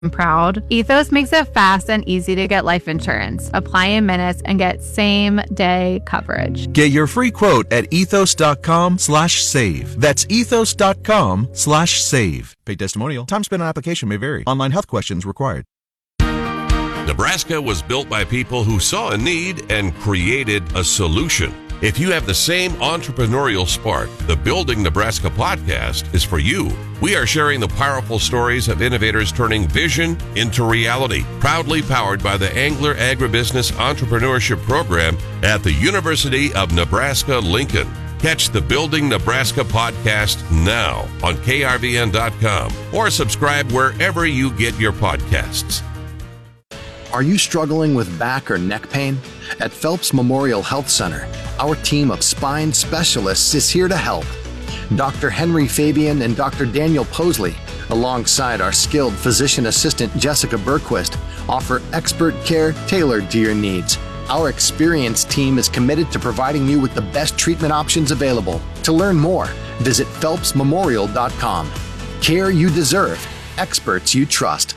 proud. Ethos makes it fast and easy to get life insurance. Apply in minutes and get same-day coverage. Get your free quote at ethos.com/save. That's ethos.com/save. Paid testimonial. Time spent on application may vary. Online health questions required. Nebraska was built by people who saw a need and created a solution. If you have the same entrepreneurial spark, the Building Nebraska podcast is for you. We are sharing the powerful stories of innovators turning vision into reality. Proudly powered by the Angler Agribusiness Entrepreneurship Program at the University of Nebraska-Lincoln. Catch the Building Nebraska podcast now on krvn.com or subscribe wherever you get your podcasts. Are you struggling with back or neck pain? At Phelps Memorial Health Center, our team of spine specialists is here to help. Dr. Henry Fabian and Dr. Daniel Posley, alongside our skilled physician assistant Jessica Berquist, offer expert care tailored to your needs. Our experienced team is committed to providing you with the best treatment options available. To learn more, visit phelpsmemorial.com. Care you deserve, experts you trust.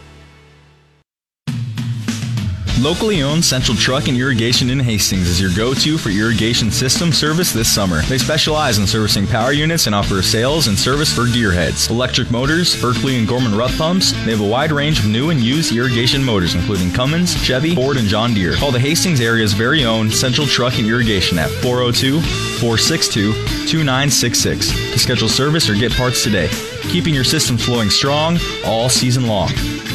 Locally owned Central Truck and Irrigation in Hastings is your go-to for irrigation system service this summer. They specialize in servicing power units and offer sales and service for gearheads, electric motors, Berkeley and Gorman-Rupp pumps. They have a wide range of new and used irrigation motors, including Cummins, Chevy, Ford, and John Deere. Call the Hastings area's very own Central Truck and Irrigation at 402-462-2966 to schedule service or get parts today, keeping your system flowing strong all season long.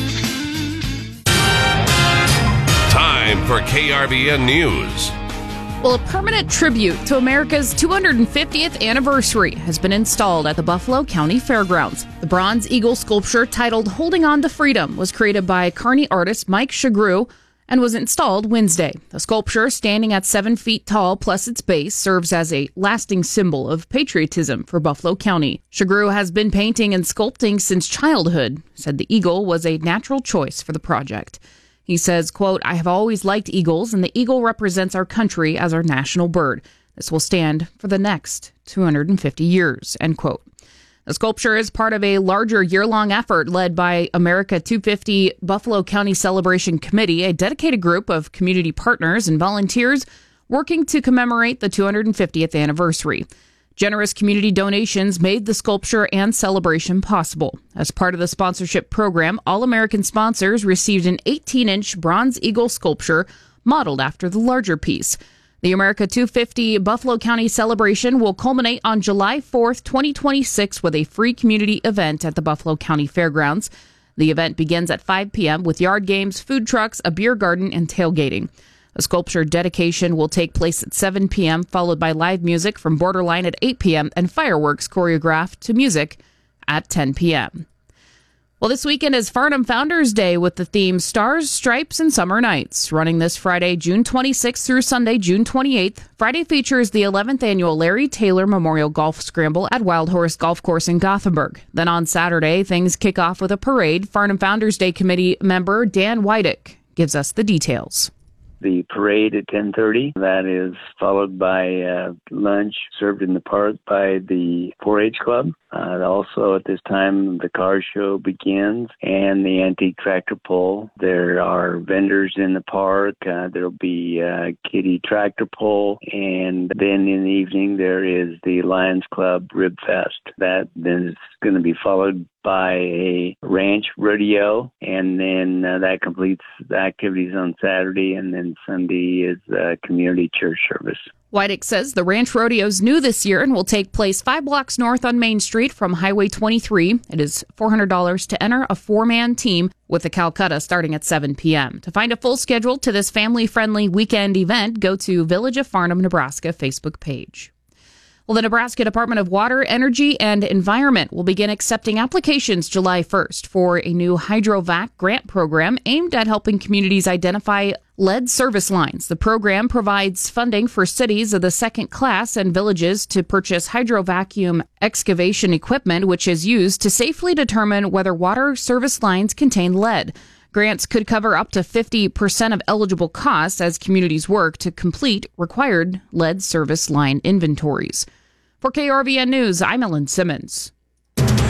For KRVN News. Well, a permanent tribute to America's 250th anniversary has been installed at the Buffalo County Fairgrounds. The bronze eagle sculpture titled Holding On to Freedom was created by Kearney artist Mike Shagru and was installed Wednesday. The sculpture, standing at 7 feet tall plus its base, serves as a lasting symbol of patriotism for Buffalo County. Shagru has been painting and sculpting since childhood, said the eagle was a natural choice for the project. He says, quote, I have always liked eagles, and the eagle represents our country as our national bird. This will stand for the next 250 years, end quote. The sculpture is part of a larger year-long effort led by America 250 Buffalo County Celebration Committee, a dedicated group of community partners and volunteers working to commemorate the 250th anniversary. Generous community donations made the sculpture and celebration possible. As part of the sponsorship program, All American sponsors received an 18-inch bronze eagle sculpture modeled after the larger piece. The America 250 Buffalo County celebration will culminate on July 4th, 2026 with a free community event at the Buffalo County Fairgrounds. The event begins at 5 p.m. with yard games, food trucks, a beer garden, and tailgating. A sculpture dedication will take place at 7 p.m., followed by live music from Borderline at 8 p.m. and fireworks choreographed to music at 10 p.m. Well, this weekend is Farnham Founders Day with the theme Stars, Stripes, and Summer Nights. Running this Friday, June 26th through Sunday, June 28th. Friday features the 11th annual Larry Taylor Memorial Golf Scramble at Wild Horse Golf Course in Gothenburg. Then on Saturday, things kick off with a parade. Farnham Founders Day Committee member Dan Wydick gives us the details. The parade at 10:30. That is followed by lunch served in the park by the 4-H Club. Also at this time, the car show begins and the antique tractor pull. There are vendors in the park. There'll be kiddie tractor pull. And then in the evening, there is the Lions Club Rib Fest. That then is going to be followed by a ranch rodeo, and then that completes the activities on Saturday, and then Sunday is community church service. Wydick says the ranch rodeo is new this year and will take place 5 blocks north on Main Street from Highway 23. It is $400 to enter a 4-man team with the Calcutta starting at 7 p.m. To find a full schedule to this family-friendly weekend event, go to Village of Farnham, Nebraska Facebook page. Well, the Nebraska Department of Water, Energy, and Environment will begin accepting applications July 1st for a new HydroVac grant program aimed at helping communities identify lead service lines. The program provides funding for cities of the second class and villages to purchase hydrovacuum excavation equipment, which is used to safely determine whether water service lines contain lead. Grants could cover up to 50% of eligible costs as communities work to complete required lead service line inventories. For KRVN News, I'm Ellen Simmons.